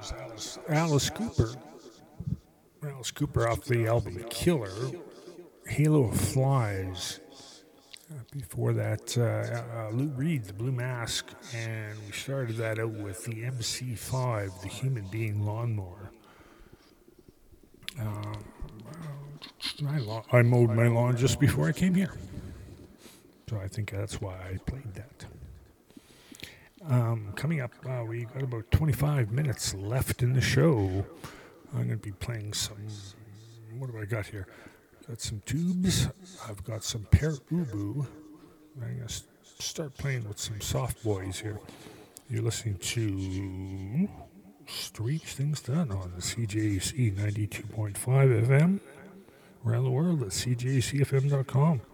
was Alice Cooper. Alice Cooper off the album Killer. Halo of Flies. Before that, Lou Reed, The Blue Mask. And we started that out with the MC5, The Human Being Lawnmower. I mowed my lawn just before I came here. So I think that's why I played that. Coming up, we got about 25 minutes left in the show. I'm going to be playing some. What have I got here? Got some tubes. I've got some Pere Ubu. I'm going to start playing with some soft boys here. You're listening to Strange Things Done on the CJC 92.5 FM. Around the world at cjcfm.com.